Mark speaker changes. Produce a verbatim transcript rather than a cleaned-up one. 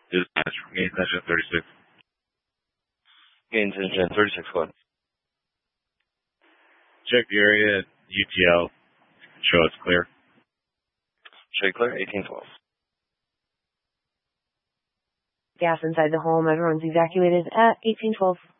Speaker 1: Dispatch, main engine thirty-six.
Speaker 2: Main engine thirty-six, go ahead.
Speaker 1: Check the area, U T L. Show it's clear.
Speaker 2: Show you clear, eighteen twelve.
Speaker 3: Gas inside the home, everyone's evacuated at eighteen twelve.